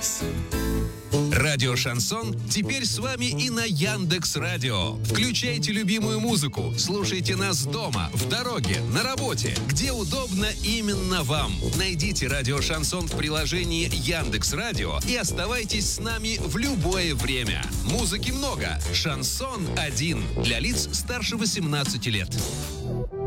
Яндекс. Радио «Шансон» теперь с вами и на Яндекс.Радио. Включайте любимую музыку, слушайте нас дома, в дороге, на работе, где удобно именно вам. Найдите радио «Шансон» в приложении Яндекс.Радио и оставайтесь с нами в любое время. Музыки много. «Шансон 1» для лиц старше 18 лет.